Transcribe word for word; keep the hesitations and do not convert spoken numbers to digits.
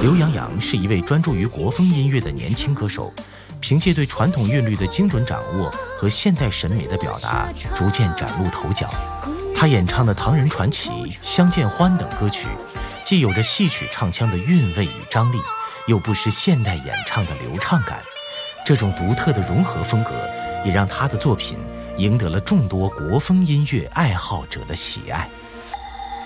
刘洋洋是一位专注于国风音乐的年轻歌手，凭借对传统韵律的精准掌握和现代审美的表达，逐渐崭露头角。他演唱的《唐人传奇》《相见欢》等歌曲，既有着戏曲唱腔的韵味与张力，又不失现代演唱的流畅感。这种独特的融合风格，也让他的作品赢得了众多国风音乐爱好者的喜爱。